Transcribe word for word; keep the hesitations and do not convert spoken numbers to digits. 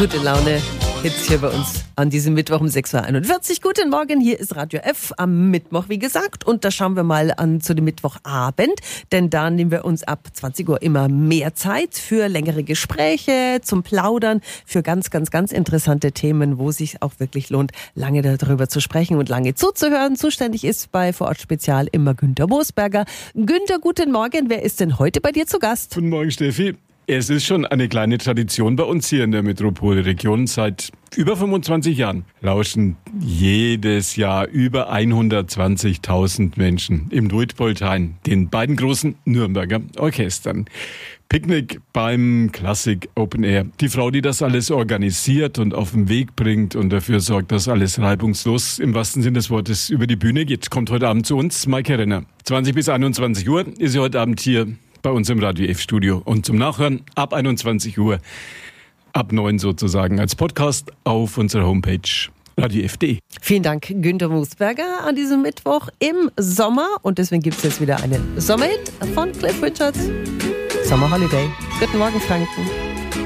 Gute Laune Hits hier bei uns an diesem Mittwoch um sechs Uhr einundvierzig. Guten Morgen, hier ist Radio F am Mittwoch, wie gesagt. Und da schauen wir mal an zu dem Mittwochabend, denn da nehmen wir uns ab zwanzig Uhr immer mehr Zeit für längere Gespräche, zum Plaudern, für ganz, ganz, ganz interessante Themen, wo es sich auch wirklich lohnt, lange darüber zu sprechen und lange zuzuhören. Zuständig ist bei Vor Ort Spezial immer Günter Moosberger. Günter, guten Morgen. Wer ist denn heute bei dir zu Gast? Guten Morgen, Steffi. Es ist schon eine kleine Tradition bei uns hier in der Metropolregion. Seit über fünfundzwanzig Jahren lauschen jedes Jahr über hundertzwanzigtausend Menschen im Luitpoldhain, den beiden großen Nürnberger Orchestern. Picknick beim Klassik Open Air. Die Frau, die das alles organisiert und auf den Weg bringt und dafür sorgt, dass alles reibungslos im wahrsten Sinne des Wortes über die Bühne geht, kommt heute Abend zu uns. Maike Renner. zwanzig bis einundzwanzig Uhr ist sie heute Abend hier bei uns im Radio F-Studio. Und zum Nachhören ab einundzwanzig Uhr, ab neun sozusagen, als Podcast auf unserer Homepage radio f punkt de. Vielen Dank, Günter Moosberger, an diesem Mittwoch im Sommer. Und deswegen gibt es jetzt wieder einen Sommerhit von Cliff Richards. Summer Holiday. Guten Morgen, Franken.